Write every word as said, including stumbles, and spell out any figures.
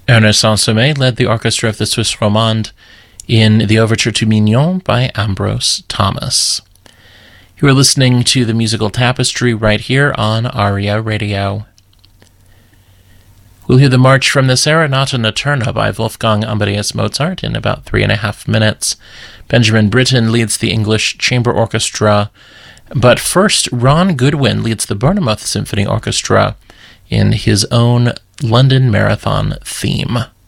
Ernest Saint-Sommet led the orchestra of the Suisse Romande in the Overture to Mignon by Ambrose Thomas. You are listening to the Musical Tapestry right here on ARIA Radio. We'll hear the March from the Serenata Notturna by Wolfgang Amadeus Mozart in about three and a half minutes. Benjamin Britten leads the English Chamber Orchestra, but first Ron Goodwin leads the Bournemouth Symphony Orchestra in his own London Marathon theme.